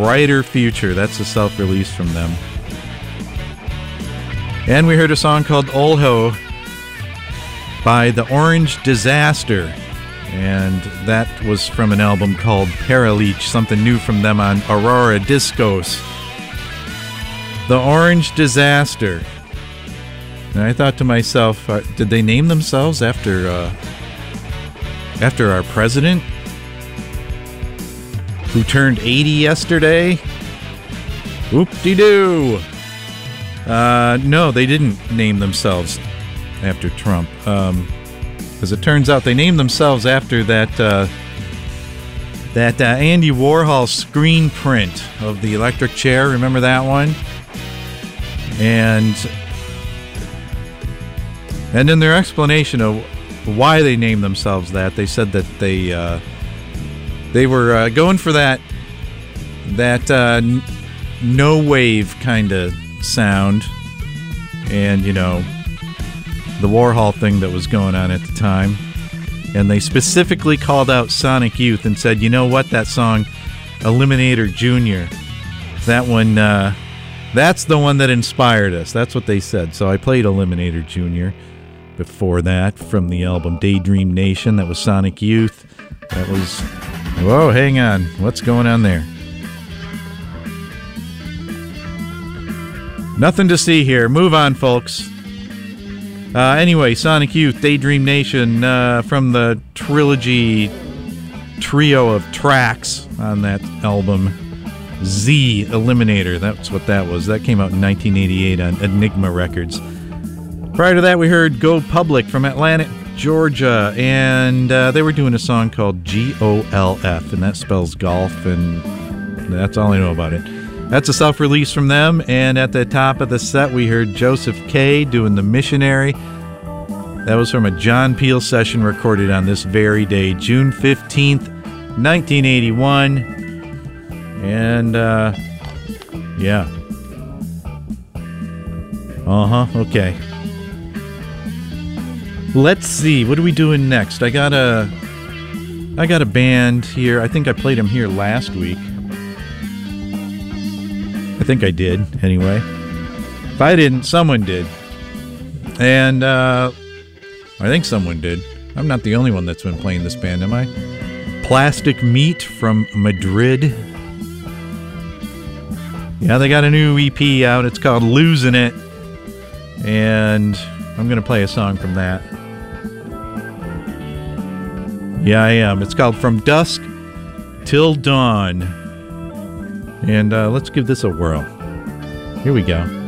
Brighter Future. That's a self-release from them. And we heard a song called Olho by The Orange Disaster. And that was from an album called Paraleech, something new from them on Aurora Discos. The Orange Disaster. And I thought to myself, did they name themselves after our president, who turned 80 yesterday? Whoop-de-doo! No, they didn't name themselves after Trump. As it turns out, they named themselves after that Andy Warhol screen print of the electric chair. Remember that one? And in their explanation of why they named themselves that, they said that they were going for that no wave kind of sound, and the Warhol thing that was going on at the time. And they specifically called out Sonic Youth and said, you know what, that song Eliminator Jr., that one, that's the one that inspired us. That's what they said. So I played Eliminator Jr. before that from the album Daydream Nation. That was Sonic Youth. That was... Whoa, hang on. What's going on there? Nothing to see here. Move on, folks. Anyway, Sonic Youth, Daydream Nation, from the trilogy trio of tracks on that album, Z Eliminator. That's what that was. That came out in 1988 on Enigma Records. Prior to that, we heard Go Public from Atlanta, Georgia, and they were doing a song called GOLF, and that spells golf, and that's all I know about it. That's a self-release from them, and at the top of the set, we heard Joseph K. doing The Missionary. That was from a John Peel session recorded on this very day, June 15th, 1981. And, yeah. Okay. Let's see, what are we doing next? I got a band here. I think I played them here last week. I think I did, anyway. If I didn't, someone did. And, I think someone did. I'm not the only one that's been playing this band, am I? Plastic Meat from Madrid. Yeah, they got a new EP out. It's called Losing It. And I'm going to play a song from that. Yeah, I am. It's called From Dusk Till Dawn. And let's give this a whirl. Here we go.